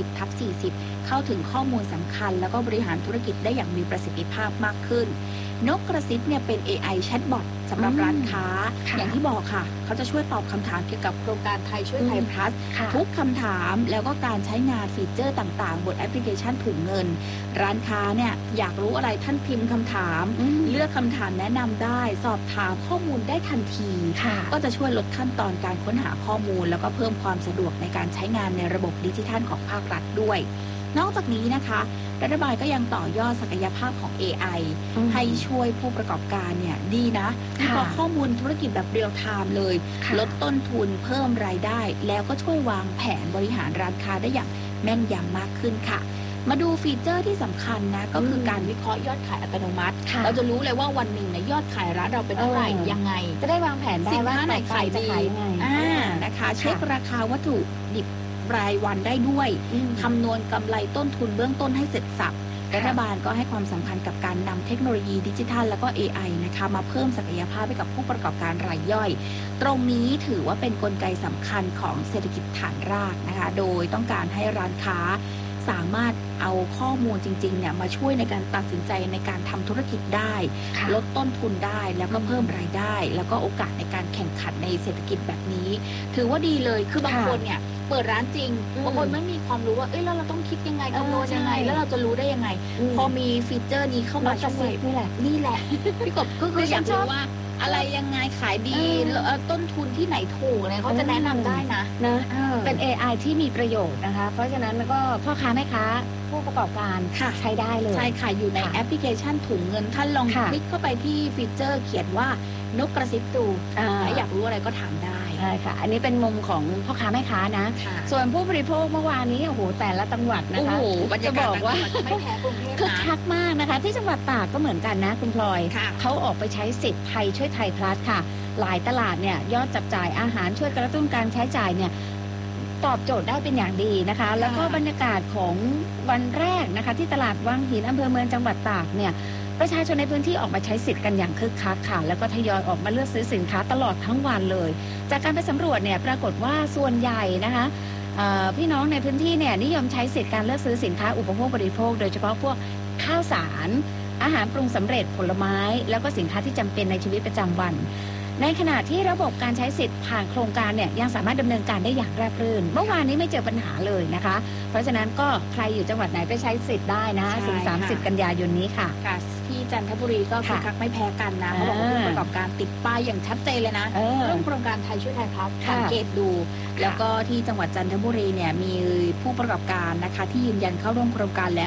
60/40 เข้าถึงข้อมูลสำคัญแล้วก็บริหารธุรกิจได้อย่างมีประสิทธิภาพมากขึ้นนกกระซิบเนี่ยเป็น AI แชทบอทสำหรับร้านค้าอย่างที่บอกค่ะเขาจะช่วยตอบคำถามเกี่ยวกับโครงการไทยช่วยไทย plus ทุกคำถามแล้วก็การใช้งานฟีเจอร์ต่างๆบนแอปพลิเคชันถุงเงินร้านค้าเนี่ยอยากรู้อะไรท่านพิมพ์คำถามเลือกคำถามแนะนำได้สอบถามข้อมูลได้ทันทีก็จะช่วยลดขั้นตอนการค้นหาข้อมูลแล้วก็เพิ่มความสะดวกในการใช้งานในระบบดิจิทัลของภาครัฐด้วยนอกจากนี้นะคะรัฐบาลก็ยังต่อยอดศักยภาพของ AI ให้ช่วยผู้ประกอบการเนี่ยดีนะวิเคราะห์ข้อมูลธุรกิจแบบเรียลไทม์เลยลดต้นทุนเพิ่มรายได้แล้วก็ช่วยวางแผนบริหารร้านค้าได้อย่างแม่นยำมากขึ้นค่ะมาดูฟีเจอร์ที่สำคัญนะก็คือการวิเคราะห์ยอดขายอัตโนมัติเราจะรู้เลยว่าวันหนึ่งเนี่ยยอดขายร้านเราเป็นเท่าไหร่ยังไงจะได้วางแผนได้ว่าไหนขายดีนะคะเช็คราคาวัตถุดิบรายวันได้ด้วยคำนวณกำไรต้นทุนเบื้องต้นให้เสร็จสับรัฐบาลก็ให้ความสำคัญกับการนำเทคโนโลยีดิจิทัลแล้วก็ AI นะคะมาเพิ่มศักยภาพให้กับผู้ประกอบการรายย่อยตรงนี้ถือว่าเป็นกลไกสำคัญของเศรษฐกิจฐานรากนะคะโดยต้องการให้ร้านค้าสามารถเอาข้อมูลจริงๆเนี่ยมาช่วยในการตัดสินใจในการทำธุรกิจได้ลดต้นทุนได้แล้วก็เพิ่มรายได้แล้วก็โอกาสในการแข่งขันในเศรษฐกิจแบบนี้ถือว่าดีเลยคือบางคนเนี่ยเปิดร้านจริงบางคนไม่มีความรู้ว่าแล้วเราต้องคิดยังไงคำนวณยังไงแล้วเราจะรู้ได้ยังไงพอมีฟีเจอร์นี้เข้ามาช่วยนี่แหละพี่กบก็คืออยากรู้ว่าอะไรยังไงขายดีต้นทุนที่ไหนถูกเนี่ยเขาจะแนะนำได้นะเป็น AI ที่มีประโยชน์นะคะเพราะฉะนั้นก็พ่อค้าแม่ค้าผู้ประกอบการใช้ได้เลยใช่ค่ะอยู่ในแอปพลิเคชันถุงเงินท่านลองคลิกเข้าไปที่ฟีเจอร์เขียนว่านกกระซิบดูอยากรู้อะไรก็ถามได้ใช่ค่ะอันนี้เป็นมุมของพ่อค้าแม่ค้านะส่วนผู้บริโภคเมื่อวานนี้โอ้โหแต่ละจังหวัดนะคะจะบอกว่าไม่แพ้กรุงเทพคึกคักมากนะคะที่จังหวัดตากก็เหมือนกันนะคุณพลอยเขาออกไปใช้สิทธิ์ไทยช่วยไทยพลัสค่ะหลายตลาดเนี่ยยอดจับจ่ายอาหารช่วยกระตุ้นการใช้จ่ายเนี่ยตอบโจทย์ได้เป็นอย่างดีนะคะแล้วก็บรรยากาศของวันแรกนะคะที่ตลาดวังหินอำเภอเมืองจังหวัดตากเนี่ยประชาชนในพื้นที่ออกมาใช้สิทธิ์กันอย่างคึกคักค่ะแล้วก็ทยอยออกมาเลือกซื้อสินค้าตลอดทั้งวันเลยจากการไปสำรวจเนี่ยปรากฏว่าส่วนใหญ่นะคะพี่น้องในพื้นที่เนี่ยนิยมใช้สิทธิ์การเลือกซื้อสินค้าอุปโภคบริโภคโดยเฉพาะพวกข้าวสารอาหารปรุงสำเร็จผลไม้แล้วก็สินค้าที่จำเป็นในชีวิตประจำวันในขณะที่ระบบการใช้สิทธิ์ผ่านโครงการเนี่ยยังสามารถดำเนินการได้อย่างราบรื่นเมื่อวานนี้ไม่เจอปัญหาเลยนะคะเพราะฉะนั้นก็ใครอยู่จังหวัดไหนไปใช้สิทธิ์ได้นะถึง30 กันยายนนี้ค่ะที่จันทบุรีก็คึกคักไม่แพ้กันนะเขาบอกว่าผู้ประกอบการติดป้ายอย่างชัดเจนเลยนะเรื่องโครงการไทยช่วยไทยพลัสสังเกตดูแล้วก็ที่จังหวัดจันทบุรีเนี่ยมีผู้ประกอบการนะคะที่ยืนยันเข้าร่วมโครงการแล้ว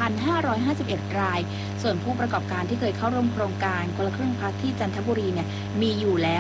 1,551 รายส่วนผู้ประกอบการที่เคยเข้าร่วมโครงการคนละครึ่งพลัสที่จันทบุรีเนี่ยมีอยู่แล้ว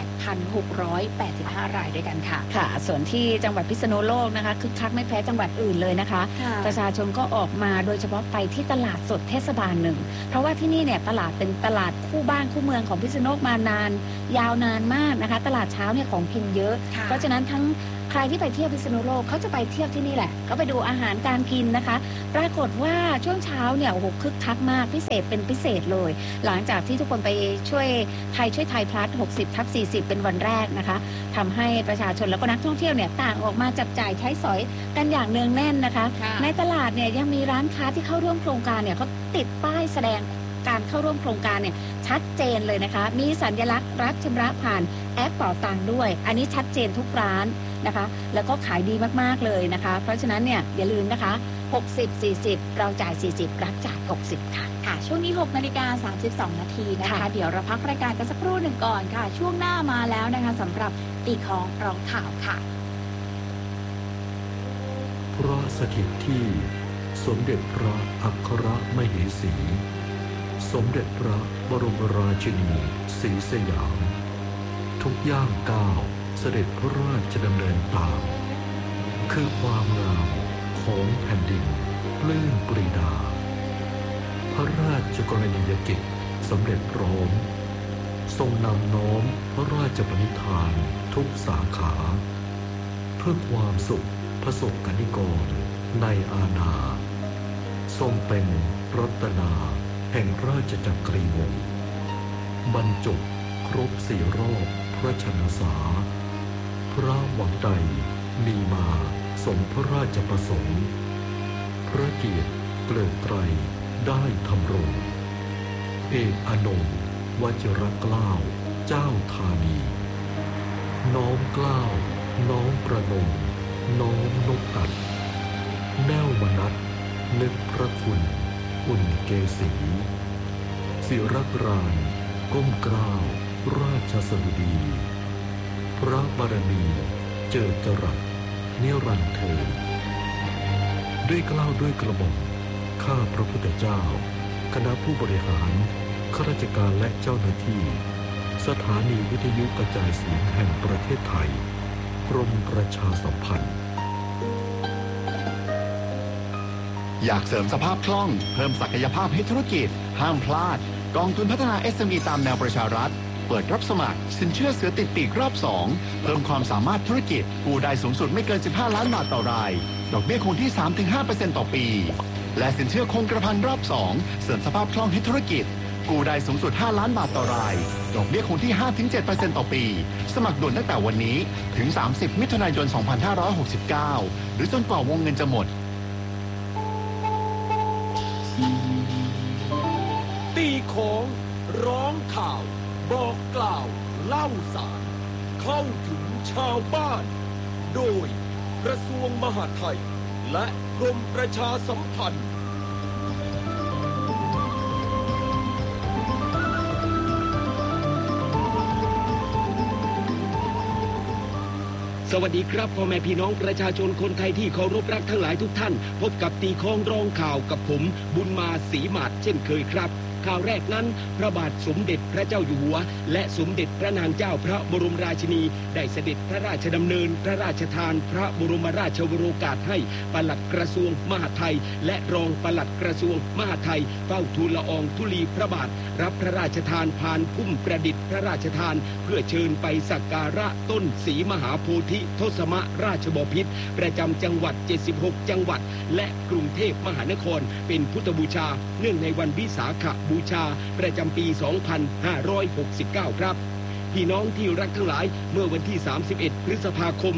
8,685 รายด้วยกันค่ะค่ะส่วนที่จังหวัดพิษณุโลกนะคะคึกคักไม่แพ้จังหวัดอื่นเลยนะคะประชาชนก็ออกมาโดยเฉพาะไปที่ตลาดสดเทศบาลหนึ่งเพราะว่าที่นี่เนี่ยตลาดเป็นตลาดคู่บ้านคู่เมืองของพิษณุโลกมานานยาวนานมากนะคะตลาดเช้าเนี่ยของกินเยอะเพราะฉะนั้นทั้งใครที่ไปเที่ยวพิษณุโลกเขาจะไปเที่ยวที่นี่แหละก็ไปดูอาหารการกินนะคะปรากฏว่าช่วงเช้าเนี่ยโอ้โหคึกคักมากพิเศษเป็นพิเศษเลยหลังจากที่ทุกคนไปช่วยไทยพลัส60/40เป็นวันแรกนะคะทำให้ประชาชนแล้วก็นักท่องเที่ยวเนี่ยต่างออกมาจับจ่ายใช้สอยกันอย่างเนืองแน่นนะคะในตลาดเนี่ยยังมีร้านค้าที่เข้าร่วมโครงการเนี่ยเขาติดป้ายแสดงการเข้าร่วมโครงการเนี่ยชัดเจนเลยนะคะมีสัญลักษณ์รับชำระผ่านแอปเป๋าตังค์ด้วยอันนี้ชัดเจนทุกร้านนะคะแล้วก็ขายดีมากๆเลยนะคะเพราะฉะนั้นเนี่ยอย่าลืมนะคะ60/40เราจ่าย40รับจ่าย60ค่ะช่วงนี้6:32 นาทีนะคะเดี๋ยวเราพักรายการกันสักครู่หนึ่งก่อนค่ะช่วงหน้ามาแล้วนะคะสำหรับตีของร้องข่าวค่ะพระสถิตที่สมเด็จพระอัครมเหสีสมเด็จพระบรมราชินีศรีสยามทุกย่างก้าวเสด็จพระราชดำเนินตามคือความงามของแผ่นดินปลื้มปรีดาพระราชกรณียกิจสำเร็จพร้อมทรงนำน้อมพระราชปณิธานทุกสาขาเพื่อความสุขประสบกนิกรในอาณาทรงเป็นรัตนาแห่งราชจักรีวงศ์บรรจบครบ4 รอบพระชนสาพระหวังใดมีมาสมพระราชประสงค์พระเกียรติเกลื่อนไกรได้ทำรงเอกอนงค์วชิรเกล้าเจ้าธานีน้อมเกล้าน้อมประนมน้อมนกอัดแน่วมนัสนึกพระคุณอุ่นเกษีศิรกรานก้มเกล้าราชสดุดีพระบารมีเจิดจรัสนิรันดร์เทินด้วยเกล้าด้วยกระหม่อมข้าพระพุทธเจ้าคณะผู้บริหารข้าราชการและเจ้าหน้าที่สถานีวิทยุกระจายเสียงแห่งประเทศไทยกรมประชาสัมพันธ์อยากเสริมสภาพคล่องเพิ่มศักยภาพให้ธุรกิจห้ามพลาดกองทุนพัฒนา SME ตามแนวประชารัฐเปิดรับสมัครสินเชื่อเสือติดปีกรอบ 2เพิ่มความสามารถธุรกิจกู้ได้สูงสุดไม่เกิน15 ล้านบาทต่อรายดอกเบี้ยคงที่ 3-5% ต่อปีและสินเชื่อคงกระพันรอบ 2เสริมสภาพคล่องให้ธุรกิจกู้ได้สูงสุด5 ล้านบาทต่อรายดอกเบี้ยคงที่ 5-7% ต่อปีสมัครด่วนตั้งแต่วันนี้ถึง30 มิถุนายน 2569หรือจนกว่าวงเงินจะหมดตีของร้องข่าวบอกกล่าวเล่าสารเข้าถึงชาวบ้านโดยกระทรวงมหาดไทยและกรมประชาสัมพันธ์สวัสดีครับพ่อแม่พี่น้องประชาชนคนไทยที่เคารพรักทั้งหลายทุกท่านพบกับตีของร้องข่าวกับผมบุญมาศรีหมาดเช่นเคยครับข่าวแรกนั้นพระบาทสมเด็จพระเจ้าอยู่หัวและสมเด็จพระนางเจ้าพระบรมราชินีได้เสด็จพระราชดำเนินพระราชทานพระบรมราชโองการให้ปลัดกระทรวงมหาดไทยและรองปลัดกระทรวงมหาดไทยเฝ้าทูลละอองธุลีพระบาทรับพระราชทานพานพุ่มประดิษฐ์พระราชทานเพื่อเชิญไปสักการะต้นศรีมหาโพธิทศมราชบพิตรประจำจังหวัด76จังหวัดและกรุงเทพมหานครเป็นพุทธบูชาเนื่องในวันวิสาขบูชาประจำปี 2569 ครับพี่น้องที่รักทั้งหลายเมื่อวันที่ 31 พฤษภาคม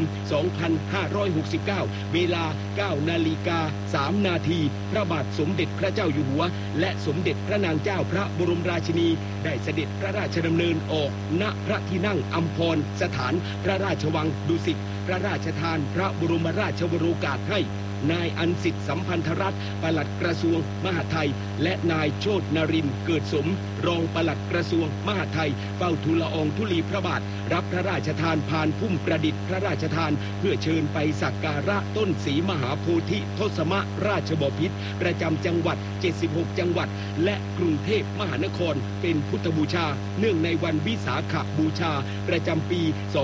2569 เวลา 9:03 นาทีพระบาทสมเด็จพระเจ้าอยู่หัวและสมเด็จพระนางเจ้าพระบรมราชินีได้เสด็จพระราชดำเนินออกณพระที่นั่งอัมพรสถานพระราชวังดุสิตพระราชทานพระบรมราชโองการให้นายอันสิทธิสัมพันธรัตน์ปลัดกระทรวงมหาดไทยและนายโชตินรินทร์เกิดสมรองปลัดกระทรวงมหาดไทยเฝ้าทูลละอองธุลีพระบาทรับพระราชทานพานพุ่มประดิษฐ์พระราชทานเพื่อเชิญไปสักการะต้นศรีมหาโพธิทศมราชบพิตรประจำจังหวัด76จังหวัดและกรุงเทพมหานครเป็นพุทธบูชาเนื่องในวันวิสาขบูชาประจำปี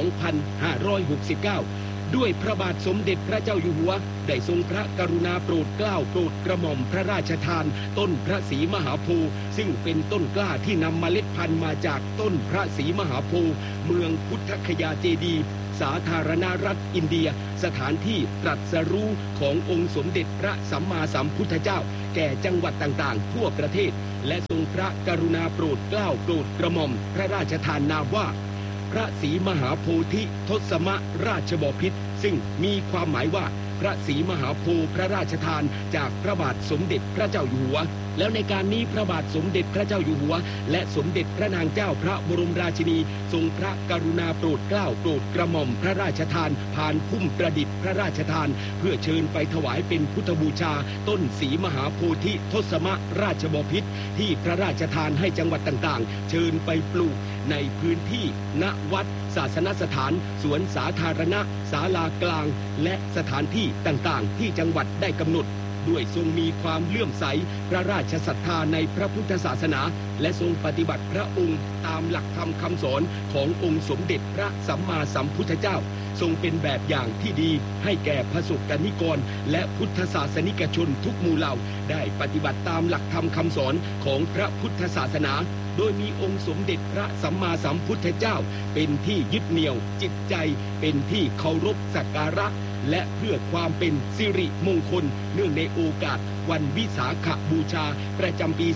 2569ด้วยพระบาทสมเด็จพระเจ้าอยู่หัวได้ทรงพระกรุณาโปรดเกล้าโปรดกระหม่อมพระราชทานต้นพระศรีมหาโพธิ์ซึ่งเป็นต้นกล้าที่นำเมล็ดพันธุ์มาจากต้นพระศรีมหาโพธิ์เมืองพุทธคยาเจดีย์สาธารณรัฐอินเดียสถานที่ตรัสรู้ขององค์สมเด็จพระสัมมาสัมพุทธเจ้าแก่จังหวัดต่างๆทั่วประเทศและทรงพระกรุณาโปรดเกล้าโปรดกระหม่อมพระราชทานนามว่าพระศรีมหาโพธิทศมราชบพิตรซึ่งมีความหมายว่าพระศรีมหาโพธิ์พระราชทานจากพระบาทสมเด็จพระเจ้าอยู่หัวแล้วในการนี้พระบาทสมเด็จพระเจ้าอยู่หัวและสมเด็จพระนางเจ้าพระบรมราชินีทรงพระกรุณาโปรดเกล้าโปรดกระหม่อมพระราชทานพานพุ่มประดิษฐ์พระราชทานเพื่อเชิญไปถวายเป็นพุทธบูชาต้นศรีมหาโพธิทศมราชบพิตรที่พระราชทานให้จังหวัดต่างๆเชิญไปปลูกในพื้นที่ณวัดศาสนสถานสวนสาธารณะศาลากลางและสถานที่ต่างๆที่จังหวัดได้กำหนดด้วยทรงมีความเลื่อมใสพระราชศรัทธาในพระพุทธศาสนาและทรงปฏิบัติพระองค์ตามหลักธรรมคำสอนขององค์สมเด็จพระสัมมาสัมพุทธเจ้าทรงเป็นแบบอย่างที่ดีให้แก่พระสงฆ์นิกรและพุทธศาสนิกชนทุกหมู่เหล่าได้ปฏิบัติตามหลักธรรมคำสอนของพระพุทธศาสนาโดยมีองค์สมเด็จพระสัมมาสัมพุทธเจ้าเป็นที่ยึดเหนี่ยวจิตใจเป็นที่เคารพสักการะและเพื่อความเป็นสิริมงคลเนื่องในโอกาสวันวิสาขบูชาประจำปี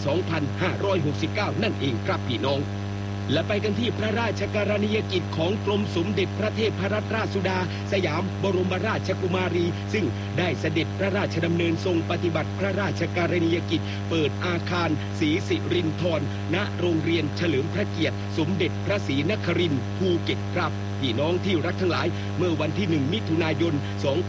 2569 นั่นเองครับพี่น้องและไปกันที่พระราชกรณียกิจของกรมสมเด็จพระเทพรัตนราชสุดาสยามบรมราชกุมารีซึ่งได้เสด็จพระราชดำเนินทรงปฏิบัติพระราชกรณียกิจเปิดอาคารศรีสิรินธรณโรงเรียนเฉลิมพระเกียรติสมเด็จพระศรีนครินทร์ภูเก็ตครับพี่น้องที่รักทั้งหลายเมื่อวันที่ 1 มิถุนายน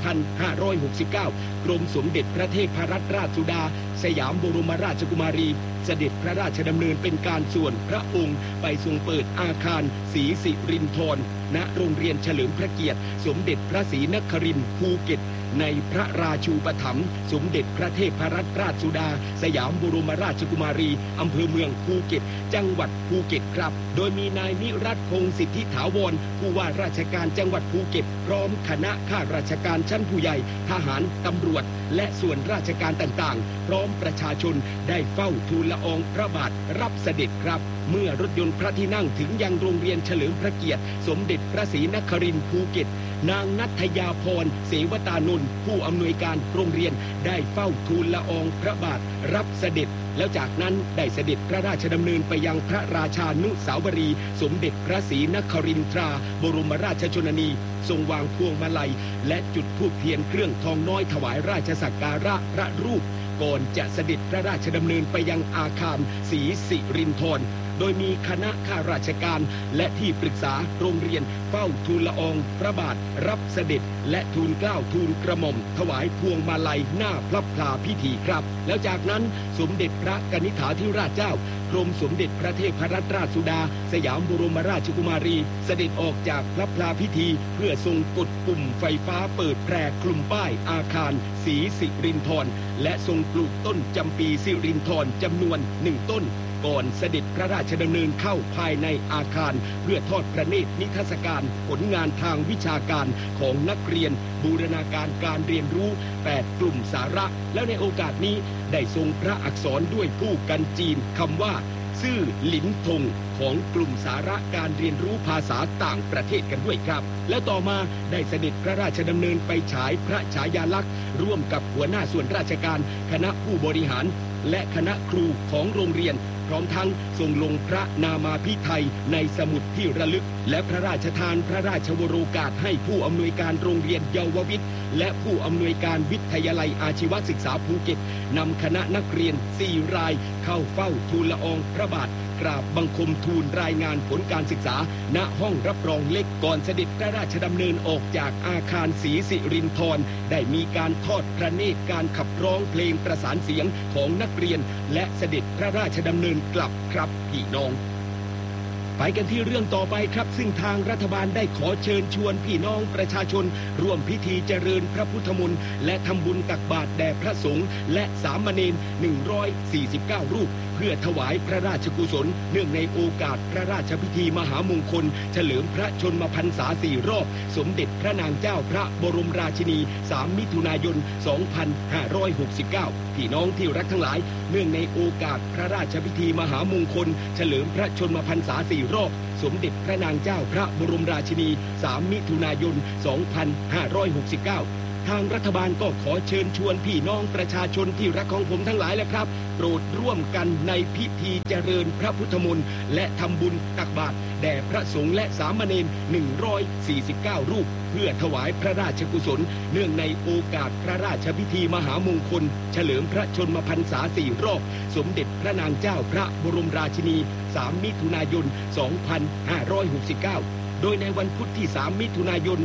2569 กรมสมเด็จพระเทพรัตนราชสุดาสยามบรมราชกุมารีเสด็จพระราชดำเนินเป็นการส่วนพระองค์ไปทรงเปิดอาคารศรีสิรินธรณโรงเรียนเฉลิมพระเกียรติสมเด็จพระศรีนครินทร์ภูเก็ตในพระราชูปถัมภ์สมเด็จพระเทพรัตนราชสุดาสยามบรมราชกุมารีอำเภอเมืองภูเก็ตจังหวัดภูเก็ตครับโดยมีนายนิรัตน์พงษ์สิทธิถาวรผู้ว่าราชการจังหวัดภูเก็ตพร้อมคณะข้าราชการชั้นผู้ใหญ่ทหารตำรวจและส่วนราชการต่างๆพร้อมประชาชนได้เฝ้าทูลละอองพระบาทรับเสด็จครับเมื่อรถยนต์พระที่นั่งถึงยังโรงเรียนเฉลิมพระเกียรติสมเด็จพระศรีนครินทร์ภูเก็ตนางณัฐยาพรเสวตานนท์ผู้อำนวยการโรงเรียนได้เฝ้าทูลละอองพระบาทรับเสด็จแล้วจากนั้นได้เสด็จพระราชดำเนินไปยังพระราชานุสาวรีย์สมเด็จพระศรีนครินทราบรมราชชนนีทรงวางพวงมาลัยและจุดธูปเทียนเครื่องทองน้อยถวายราชสักการะพระรูปก่อนจะเสด็จพระราชดำเนินไปยังอาคารศรีสิรินธรโดยมีคณะข้าราชการและที่ปรึกษาโรงเรียนเฝ้าทูลละอองพระบาทรับเสด็จและทูลเกล้าทูลกระหม่อมถวายพวงมาลัยหน้าพระพลาพิธีครับแล้วจากนั้นสมเด็จพระกนิษฐาธิราชเจ้ากรมสมเด็จพระเทพรัตนราชสุดาสยามบรมราชกุมารีเสด็จออกจากพระพลาพิธีเพื่อทรงกดปุ่มไฟฟ้าเปิดแพร่คลุมป้ายอาคารศรีสิรินธรและทรงปลูกต้นจำปีสิรินธรจำนวน1 ต้นก่อนเสด็จพระราชดำเนินเข้าภายในอาคารเพื่อทอดพระเนตรนิทรรศการผลงานทางวิชาการของนักเรียนบูรณาการการเรียนรู้8 กลุ่มสาระแล้วในโอกาสนี้ได้ทรงพระอักษรด้วยผู้กันจีนคำว่าซื่อหลินทงของกลุ่มสาระการเรียนรู้ภาษาต่างประเทศกันด้วยครับและต่อมาได้เสด็จพระราชดำเนินไปฉายพระฉายาลักษณ์ร่วมกับหัวหน้าส่วนราชการคณะผู้บริหารและคณะครูของโรงเรียนพร้อมทั้งทรงลงพระนามาภิไธยในสมุดที่ระลึกและพระราชทานพระราชวโรกาสให้ผู้อำนวยการโรงเรียนเยาววิทย์และผู้อำนวยการวิทยาลัยอาชีวศึกษาภูเก็ตนำคณะนักเรียน4 รายเข้าเฝ้าทูลละอองพระบาทกราบบังคมทูลรายงานผลการศึกษาณห้องรับรองเล็กก่อนเสด็จพระราชดำเนินออกจากอาคารศรีสิรินธรได้มีการทอดพระเนตรการขับร้องเพลงประสานเสียงของนักเรียนและเสด็จพระราชดำเนินกลับครับพี่น้องไปกันที่เรื่องต่อไปครับซึ่งทางรัฐบาลได้ขอเชิญชวนพี่น้องประชาชนร่วมพิธีเจริญพระพุทธมนต์และทำบุญตักบาตรแด่พระสงฆ์และสามเณร149 รูปเพื่อถวายพระราชกุศลเนื่องในโอกาสพระราชพิธีมหามงคลเฉลิมพระชนมพรรษา4 รอบสมเด็จพระนางเจ้าพระบรมราชินี3 มิถุนายน 2569พี่น้องที่รักทั้งหลายเนื่องในโอกาสพระราชพิธีมหามงคลเฉลิมพระชนมพรรษา4 รอบสมเด็จพระนางเจ้าพระบรมราชินี3 มิถุนายน 2569ทางรัฐบาลก็ขอเชิญชวนพี่น้องประชาชนที่รักของผมทั้งหลายแหละครับโปรดร่วมกันในพิธีเจริญพระพุทธมนต์และทำบุญตักบาตรแด่พระสงฆ์และสามเณร149 รูปเพื่อถวายพระราชกุศลเนื่องในโอกาสพระราชพิธีมหามงคลเฉลิมพระชนมพรรษา4 รอบสมเด็จพระนางเจ้าพระบรมราชินี3 มิถุนายน 2569โดยในวันพุธที่3 มิถุนายน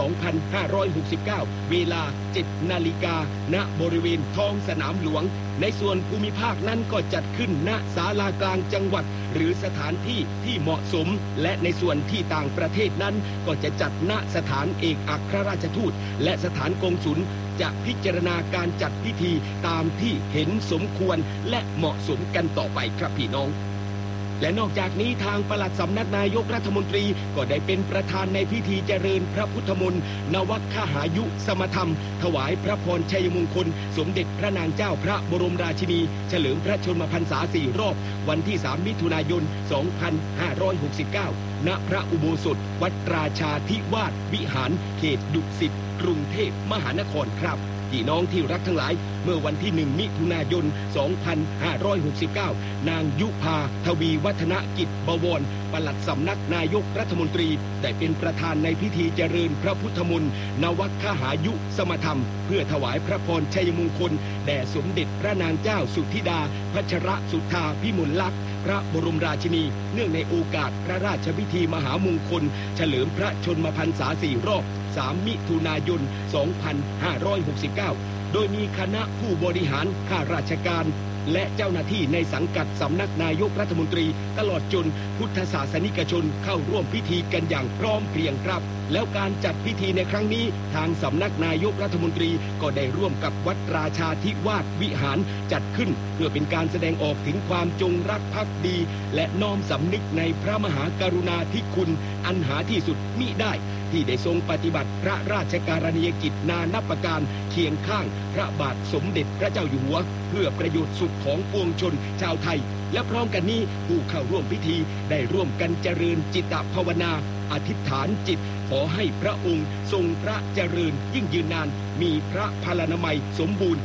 2569 เวลา 7 นาฬิกาณบริเวณท้องสนามหลวงในส่วนภูมิภาคนั้นก็จัดขึ้นณศาลากลางจังหวัดหรือสถานที่ที่เหมาะสมและในส่วนที่ต่างประเทศนั้นก็จะจัดณสถานเอกอัครราชทูตและสถานกงสุลจะพิจารณาการจัดพิธีตามที่เห็นสมควรและเหมาะสมกันต่อไปครับพี่น้องและนอกจากนี้ทางปลัดสำนักนายกรัฐมนตรีก็ได้เป็นประธานในพิธีเจริญพระพุทธมนต์นวคหายุสมธรรมถวายพระพรชัยมงคลสมเด็จพระนางเจ้าพระบรมราชินีเฉลิมพระชนมพรรษา4 รอบวันที่3 มิถุนายน 2569ณพระอุโบสถวัดราชาธิวาสวิหารเขตดุสิตกรุงเทพมหานครครับพี่น้องที่รักทั้งหลายเมื่อวันที่ 1 มิถุนายน 2569 นางยุพาทวีวัฒนกิจบวรปลัดสำนักนายกรัฐมนตรีได้เป็นประธานในพิธีเจริญพระพุทธมนต์นวัคหายุสมธรรมเพื่อถวายพระพรชัยมงคลแด่สมเด็จพระนางเจ้าสุธิดาพัชรสุธาพิมลลักษณ์พระบรมราชินีเนื่องในโอกาสพระราชพิธีมหามงคลเฉลิมพระชนมพรรษา4 รอบ 3 มิถุนายน 2569 โดยมีคณะผู้บริหารข้าราชการและเจ้าหน้าที่ในสังกัดสำนักนายกรัฐมนตรีตลอดจนพุทธศาสนิกชนเข้าร่วมพิธีกันอย่างพร้อมเพรียงครับแล้วการจัดพิธีในครั้งนี้ทางสำนักนายกรัฐมนตรีก็ได้ร่วมกับวัดราชาธิวาสวิหารจัดขึ้นเพื่อเป็นการแสดงออกถึงความจงรักภักดีและน้อมสำนึกในพระมหากรุณาธิคุณอันหาที่สุดมิได้ที่ได้ทรงปฏิบัติพระราชการณียกิจนานับประการเคียงข้างพระบาทสมเด็จพระเจ้าอยู่หัวเพื่อประโยชน์สุขของปวงชนชาวไทยและพร้อมกันนี้ผู้เข้าร่วมพิธีได้ร่วมกันเจริญจิตภาวนาอธิษฐานจิตขอให้พระองค์ทรงพระเจริญยิ่งยืนนานมีพระพลานามัยสมบูรณ์